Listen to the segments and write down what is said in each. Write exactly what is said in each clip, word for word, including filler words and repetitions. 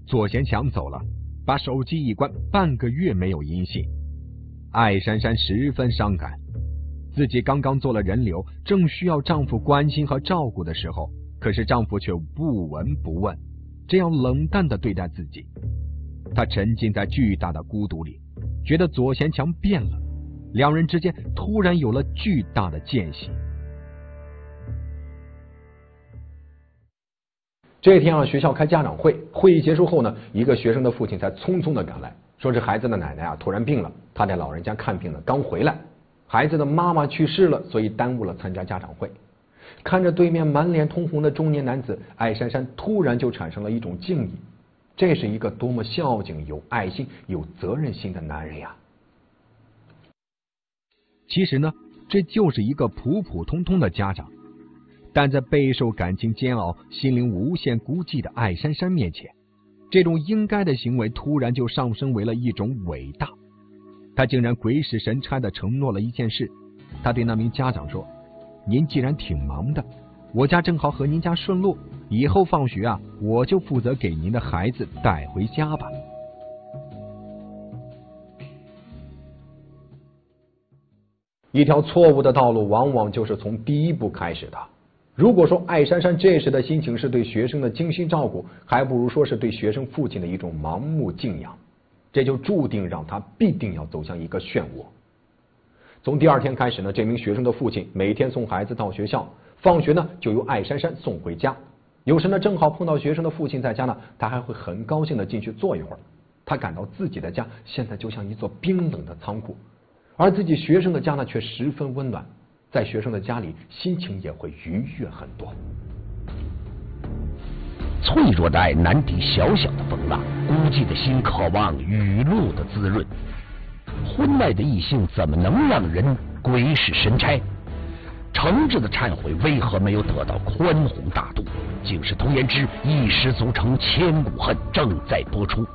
左贤强走了，把手机一关，半个月没有音信。艾珊珊十分伤感，自己刚刚做了人流，正需要丈夫关心和照顾的时候，可是丈夫却不闻不问，这样冷淡地对待自己。她沉浸在巨大的孤独里，觉得左贤强变了，两人之间突然有了巨大的间隙。 这天啊，学校开家长会，会议结束后呢，一个学生的父亲才匆匆的赶来，说这孩子的奶奶啊突然病了，他在老人家看病呢，刚回来，孩子的妈妈去世了，所以耽误了参加家长会。看着对面满脸通红的中年男子，艾珊珊突然就产生了一种敬意，这是一个多么孝敬、有爱心、有责任心的男人呀！ 其实呢，这就是一个普普通通的家长。但在备受感情煎熬、心灵无限孤寂的艾珊珊面前，这种应该的行为突然就上升为了一种伟大。他竟然鬼使神差地承诺了一件事，他对那名家长说：您既然挺忙的，我家正好和您家顺路，以后放学啊，我就负责给您的孩子带回家吧。 一条错误的道路往往就是从第一步开始的。如果说艾珊珊这时的心情是对学生的精心照顾，还不如说是对学生父亲的一种盲目敬仰，这就注定让他必定要走向一个漩涡。从第二天开始呢，这名学生的父亲每天送孩子到学校，放学呢就由艾珊珊送回家。有时呢正好碰到学生的父亲在家呢，他还会很高兴的进去坐一会儿。他感到自己的家现在就像一座冰冷的仓库，而自己学生的家呢却十分温暖。在学生的家里，心情也会愉悦很多。 脆弱的爱难抵小小的风浪，孤寂的心渴望雨露的滋润。婚外的异性怎么能让人鬼使神差？诚挚的忏悔为何没有得到宽宏大度？竟是童颜之一失足成千古恨，正在播出。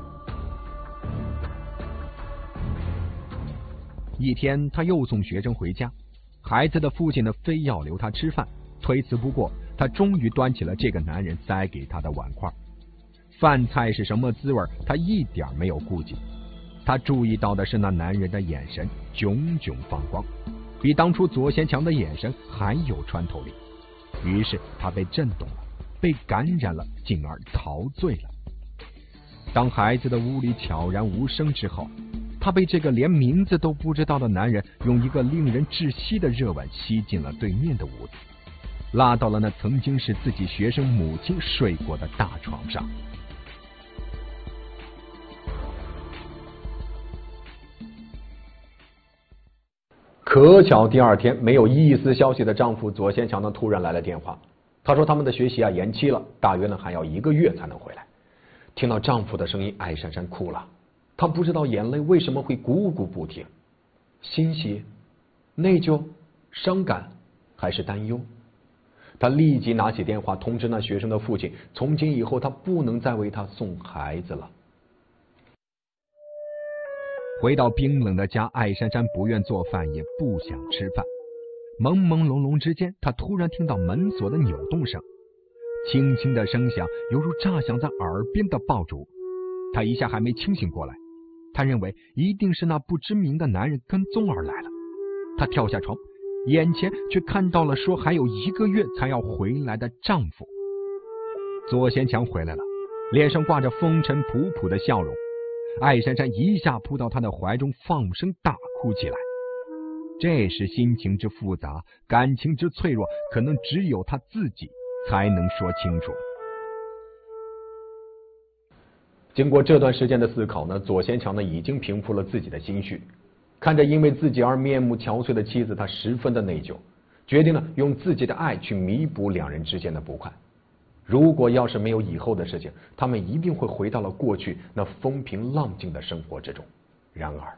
一天，他又送学生回家。孩子的父亲呢，非要留他吃饭，推辞不过，他终于端起了这个男人塞给他的碗筷。饭菜是什么滋味，他一点没有顾忌。他注意到的是那男人的眼神炯炯放光，比当初左贤强的眼神还有穿透力。于是他被震动了，被感染了，进而陶醉了。当孩子的屋里悄然无声之后，他被这个连名字都不知道的男人用一个令人窒息的热吻吸进了对面的屋子，拉到了那曾经是自己学生母亲睡过的大床上。 可巧第二天没有一丝消息的丈夫左贤强呢突然来了电话，他说他们的学习啊延期了，大约呢还要一个月才能回来。听到丈夫的声音，艾珊珊哭了。她不知道眼泪为什么会汩汩不停，欣喜、内疚、伤感还是担忧？她立即拿起电话通知那学生的父亲，从今以后她不能再为他送孩子了。 回到冰冷的家，艾珊珊不愿做饭，也不想吃饭。朦朦胧胧之间，她突然听到门锁的扭动声，轻轻的声响犹如炸响在耳边的爆竹。她一下还没清醒过来，她认为一定是那不知名的男人跟踪而来了。她跳下床，眼前却看到了说还有一个月才要回来的丈夫。左贤强回来了，脸上挂着风尘仆仆的笑容。艾珊珊一下扑到他的怀中，放声大哭起来。这时心情之复杂，感情之脆弱，可能只有他自己才能说清楚。 经过这段时间的思考呢，左贤强呢已经平复了自己的心绪，看着因为自己而面目憔悴的妻子，他十分的内疚，决定呢用自己的爱去弥补两人之间的不快。如果要是没有以后的事情，他们一定会回到了过去那风平浪静的生活之中。然而，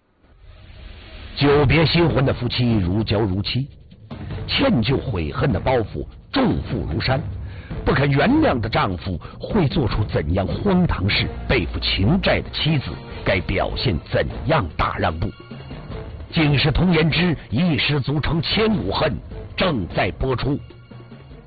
久别新婚的夫妻如胶如漆，歉疚悔恨的包袱重负如山，不肯原谅的丈夫会做出怎样荒唐事？背负情债的妻子该表现怎样大让步？警示童颜之一失足成千古恨，正在播出。